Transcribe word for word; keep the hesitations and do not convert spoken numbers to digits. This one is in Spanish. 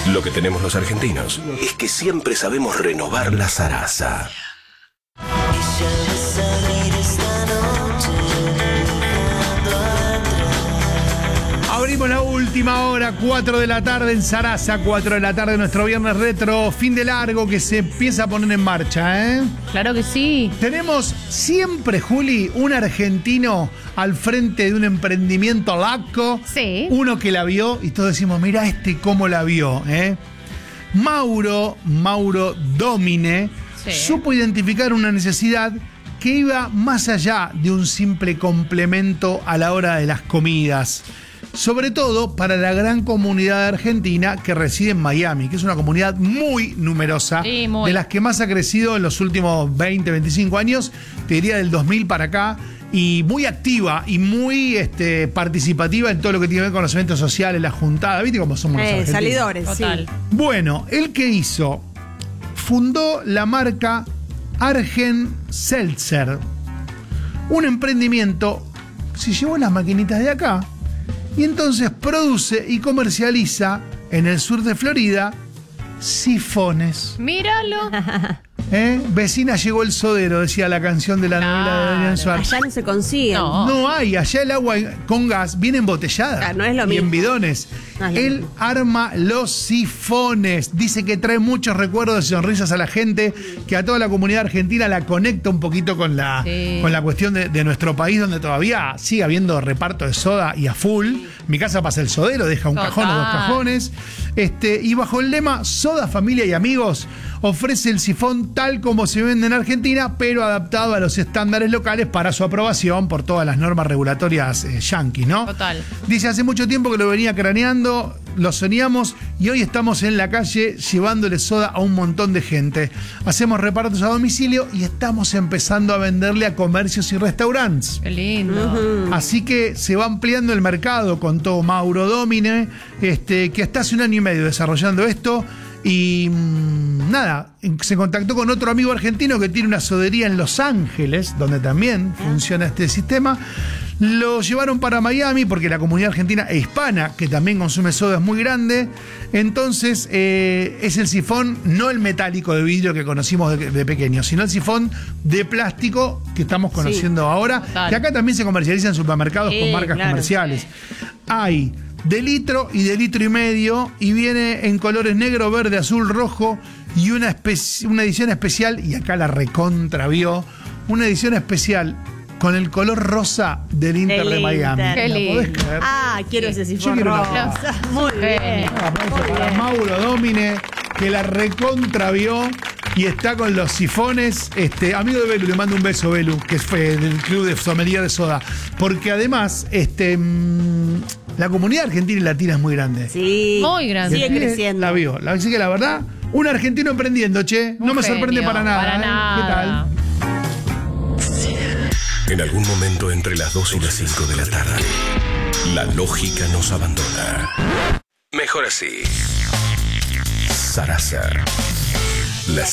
Lo que tenemos los argentinos es que siempre sabemos renovar la zaraza. Abrimos la última hora, cuatro de la tarde en Zaraza, cuatro de la tarde nuestro viernes retro, fin de largo que se empieza a poner en marcha, ¿eh? Claro que sí. Tenemos siempre, Juli, un argentino al frente de un emprendimiento loco. Sí. Uno que la vio y todos decimos, mira este cómo la vio, ¿eh? Mauro, Mauro Domine, sí, supo identificar una necesidad que iba más allá de un simple complemento a la hora de las comidas. Sobre todo para la gran comunidad argentina que reside en Miami, que es una comunidad muy numerosa, sí, muy. de las que más ha crecido en los últimos veinte, veinticinco años, te diría del dos mil para acá, y muy activa y muy este, participativa en todo lo que tiene que ver con los eventos sociales, las juntadas, ¿viste cómo somos eh, los argentinos? Salidores, total. Sí. Bueno, ¿él qué hizo? Fundó la marca Argen Seltzer, un emprendimiento, se llevó las maquinitas de acá, y entonces produce y comercializa en el sur de Florida sifones. Míralo. ¿Eh? Vecina llegó el sodero, decía la canción de la claro. novela de Daniel Suárez. Allá no se consigue. No. No hay, allá el agua con gas viene embotellada. Claro, no es lo y mismo. en bidones. No es lo Él mismo. arma los sifones. Dice que trae muchos recuerdos y sonrisas a la gente, que a toda la comunidad argentina la conecta un poquito con la, sí. con la cuestión de, de nuestro país, donde todavía sigue habiendo reparto de soda y a full. Mi casa pasa el sodero, deja un Total. cajón o dos cajones. Este, y bajo el lema Soda, Familia y Amigos, ofrece el sifón tal como se vende en Argentina, pero adaptado a los estándares locales para su aprobación por todas las normas regulatorias eh, yanquis, ¿no? Total. Dice, hace mucho tiempo que lo venía craneando, lo soñamos y hoy estamos en la calle llevándole soda a un montón de gente. Hacemos repartos a domicilio y estamos empezando a venderle a comercios y restaurantes. Qué lindo. Uh-huh. Así que se va ampliando el mercado, contó Mauro Domine, este, que hasta hace un año y medio desarrollando esto. Y mmm, nada, se contactó con otro amigo argentino que tiene una sodería en Los Ángeles, donde también funciona este sistema. Lo llevaron para Miami porque la comunidad argentina e hispana, que también consume soda, es muy grande. Entonces eh, es el sifón, no el metálico de vidrio que conocimos de, de pequeño, sino el sifón de plástico que estamos conociendo sí. ahora, Total. que acá también se comercializa en supermercados sí, con marcas claro. comerciales. Hay de litro y de litro y medio, y viene en colores negro, verde, azul, rojo, y una, espe- una edición especial, y acá la recontravió, una edición especial con el color rosa del Inter del de Miami. Inter. Qué ¿La lindo. podés creer? Ah, quiero ese Yo sifón quiero una rosa. Muy bien. Un aplauso Muy para bien. Mauro Domine, que la recontravió y está con los sifones. Este, amigo de Belu, le mando un beso, Belu, que fue del club de sommelier de soda. Porque además, este, mmm, la comunidad argentina y latina es muy grande. Sí. Muy grande. Sigue Y creciendo. La vio. Así que la verdad, un argentino emprendiendo, che. Un no me genio, sorprende para nada. Para ¿eh? nada. ¿Qué tal? En algún momento entre las dos y las cinco de la tarde, la lógica nos abandona. Mejor así. Zaraza. La